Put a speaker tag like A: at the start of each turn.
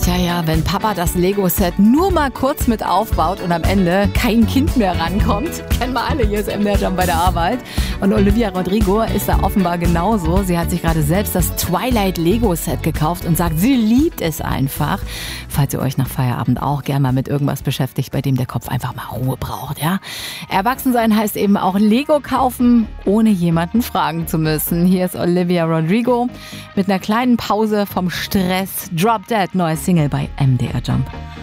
A: Tja, ja, wenn Papa das Lego-Set nur mal kurz mit aufbaut und am Ende kein Kind mehr rankommt, kennen wir alle, hier ist MDR Jump bei der Arbeit. Und Olivia Rodrigo ist da offenbar genauso. Sie hat sich gerade selbst das Twilight Lego-Set gekauft und sagt, sie liebt es einfach. Falls ihr euch nach Feierabend auch gerne mal mit irgendwas beschäftigt, bei dem der Kopf einfach mal Ruhe braucht, ja. Erwachsensein heißt eben auch Lego kaufen, ohne jemanden fragen zu müssen. Hier ist Olivia Rodrigo mit einer kleinen Pause vom Stress. Drop Dead, neues Single bei MDR Jump.